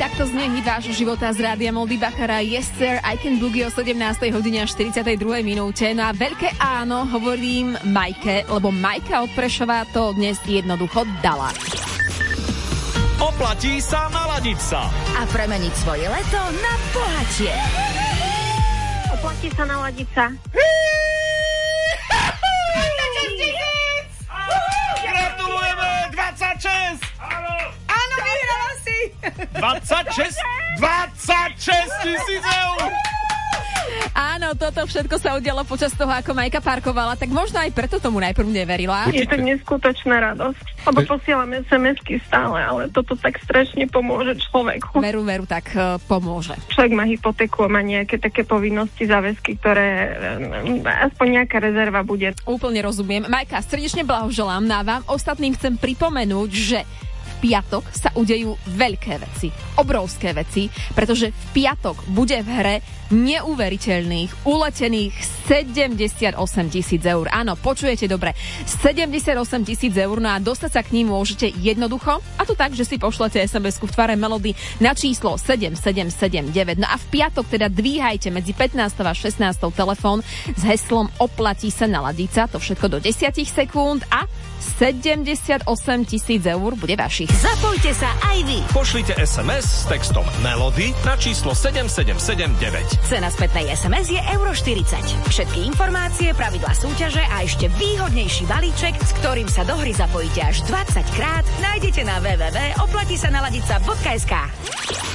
Takto znie hit vášho života z rádia Moldy Bachara Yes Sir, I Can Boogie o 17. hodine a 42. minúte. No a veľké áno hovorím Majke, lebo Majka od Prešova to dnes jednoducho dala. Oplatí sa naladiť sa a premeniť svoje leto na bohatie. Oplatí sa naladiť sa. Gratulujeme, 26! Áno, vyhrala si! 26 tisíc eur! Áno, toto všetko sa udialo počas toho, ako Majka parkovala, tak možno aj preto tomu najprv neverila. Je to neskutočná radosť, lebo posielam SMS-ky stále, ale toto tak strašne pomôže človeku. Veru, tak pomôže. Človek má hypotéku a má nejaké také povinnosti, záväzky, ktoré aspoň nejaká rezerva bude. Úplne rozumiem. Majka, srdečne blahoželám. Na vám ostatným chcem pripomenúť, že v piatok sa udejú veľké veci, obrovské veci, pretože v piatok bude v hre neuveriteľných, uletených 78 000 eur. Áno, počujete dobre, 78 000 eur, no a dostať sa k ním môžete jednoducho, a to tak, že si pošlete SMS-ku v tvare melódy na číslo 7779. No a v piatok teda dvíhajte medzi 15. a 16. telefón s heslom Oplatí sa naladiť sa, to všetko do 10 sekúnd a 78 000 eur bude vašich. Zapojte sa aj vy. Pošlite SMS s textom Melody na číslo 7779. Cena spätnej SMS je €40. Všetky informácie, pravidlá súťaže a ešte výhodnejší balíček, s ktorým sa do hry zapojíte až 20 krát, nájdete na www.oplatisanaladica.sk.